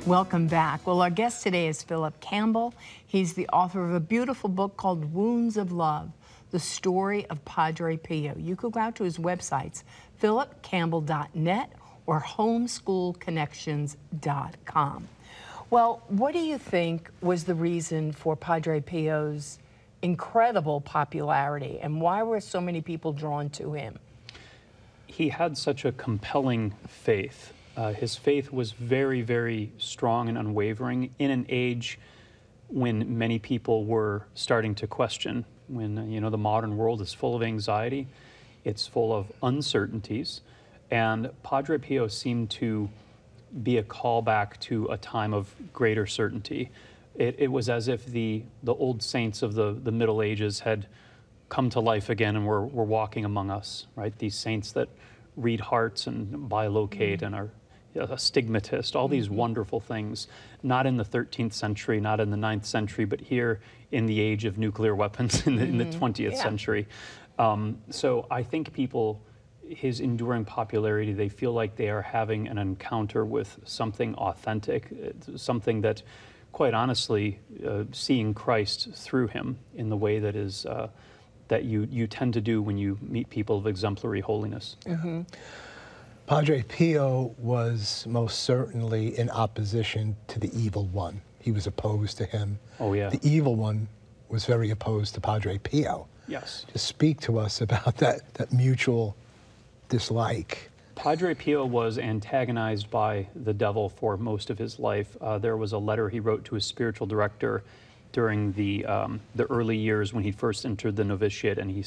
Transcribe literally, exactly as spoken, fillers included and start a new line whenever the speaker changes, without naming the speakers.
Welcome back. Well, our guest today is Philip Campbell. He's the author of a beautiful book called Wounds of Love, the story of Padre Pio. You could go out to his websites, philip campbell dot net or homeschool connections dot com. Well, what do you think was the reason for Padre Pio's incredible popularity, and why were so many people drawn to him?
He had such a compelling faith. Uh, his faith was very, very strong and unwavering in an age when many people were starting to question, when, uh, you know, the modern world is full of anxiety, it's full of uncertainties, and Padre Pio seemed to be a callback to a time of greater certainty. It, it was as if the, the old saints of the, the Middle Ages had come to life again and were, were walking among us, right? These saints that read hearts and bilocate mm-hmm. and are a stigmatist, all these mm-hmm. wonderful things, not in the thirteenth century, not in the ninth century, but here in the age of nuclear weapons in the, mm-hmm. in the twentieth yeah. century. Um, so I think people, his enduring popularity, they feel like they are having an encounter with something authentic, something that, quite honestly, uh, seeing Christ through him in the way that is uh, that you, you tend to do when you meet people of exemplary holiness.
Mm-hmm. Padre Pio was most certainly in opposition to the evil one. He was opposed to him.
Oh, yeah.
The evil one was very opposed to Padre Pio.
Yes.
Just speak to us about that, that mutual dislike.
Padre Pio was antagonized by the devil for most of his life. Uh, there was a letter he wrote to his spiritual director during the, um, the early years when he first entered the novitiate, and he